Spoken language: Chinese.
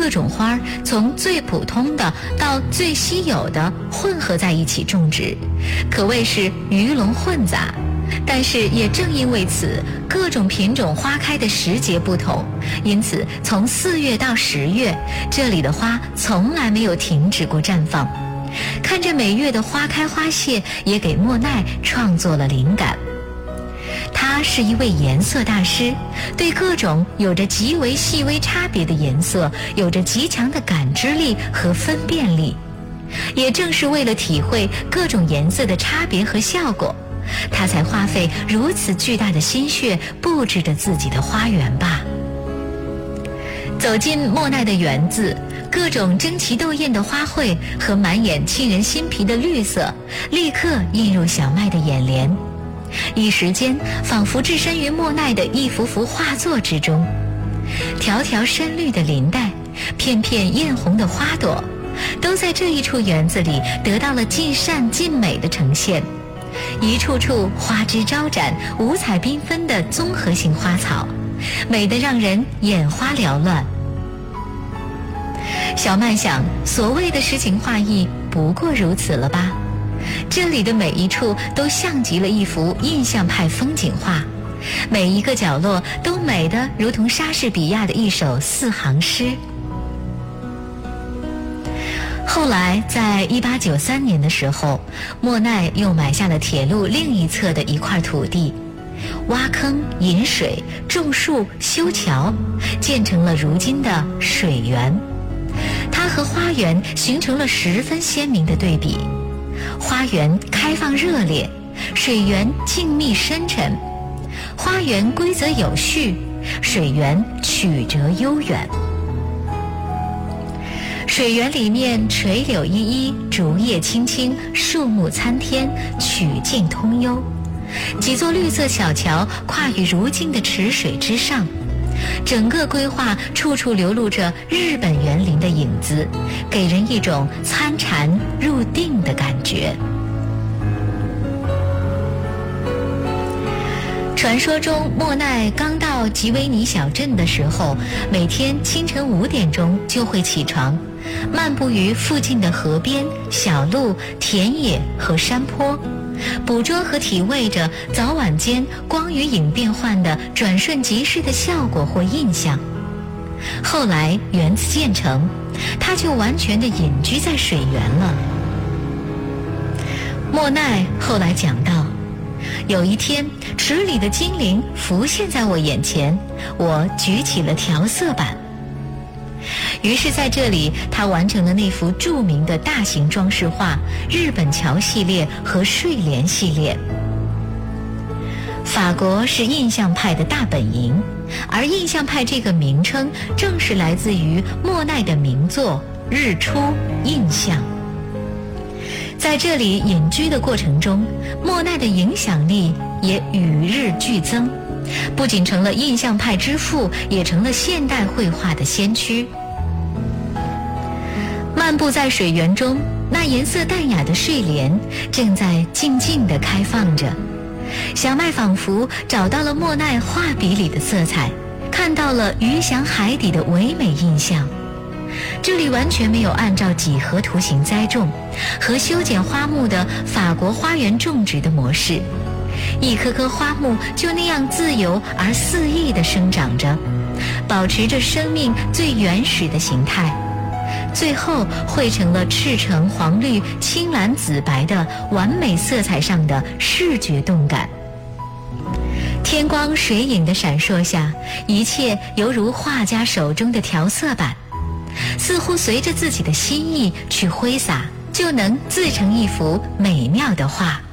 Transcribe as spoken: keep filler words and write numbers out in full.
各种花从最普通的到最稀有的混合在一起种植，可谓是鱼龙混杂。但是也正因为此，各种品种花开的时节不同，因此从四月到十月，这里的花从来没有停止过绽放。看着每月的花开花谢，也给莫奈创作了灵感。他是一位颜色大师，对各种有着极为细微差别的颜色有着极强的感知力和分辨力。也正是为了体会各种颜色的差别和效果，他才花费如此巨大的心血布置着自己的花园吧。走进莫奈的园子，各种争奇斗艳的花卉和满眼沁人心脾的绿色立刻映入小麦的眼帘，一时间仿佛置身于莫奈的一幅幅画作之中。条条深绿的林带，片片艳红的花朵，都在这一处园子里得到了尽善尽美的呈现。一处处花枝招展、五彩缤纷的综合性花草，美得让人眼花缭乱。小曼想，所谓的诗情画意不过如此了吧？这里的每一处都像极了一幅印象派风景画，每一个角落都美得如同莎士比亚的一首四行诗。后来在一八九三年的时候，莫奈又买下了铁路另一侧的一块土地，挖坑引水，种树修桥，建成了如今的水园。它和花园形成了十分鲜明的对比，花园开放热烈，水源静谧深沉。花园规则有序，水源曲折悠远。水源里面垂柳依依，竹叶青青，树木参天，曲径通幽。几座绿色小桥跨于如镜的池水之上，整个规划处处流露着日本园林的影子，给人一种参禅入定的感觉。传说中，莫奈刚到吉维尼小镇的时候，每天清晨五点钟就会起床，漫步于附近的河边、小路、田野和山坡，捕捉和体味着早晚间光与影变换的转瞬即逝的效果或印象。后来园子建成，他就完全的隐居在水源了。莫奈后来讲到，有一天池里的精灵浮现在我眼前，我举起了调色板。于是在这里，他完成了那幅著名的大型装饰画日本桥系列和睡莲系列。法国是印象派的大本营，而印象派这个名称正是来自于莫奈的名作《日出印象》。在这里隐居的过程中，莫奈的影响力也与日俱增，不仅成了印象派之父，也成了现代绘画的先驱。漫步在水源中，那颜色淡雅的睡莲正在静静地开放着。小麦仿佛找到了莫奈画笔里的色彩，看到了鱼翔海底的唯美印象。这里完全没有按照几何图形栽种和修剪花木的法国花园种植的模式，一棵棵花木就那样自由而肆意地生长着，保持着生命最原始的形态，最后汇成了赤橙黄绿青蓝紫白的完美色彩上的视觉动感。天光水影的闪烁下，一切犹如画家手中的调色板，似乎随着自己的心意去挥洒，就能自成一幅美妙的画。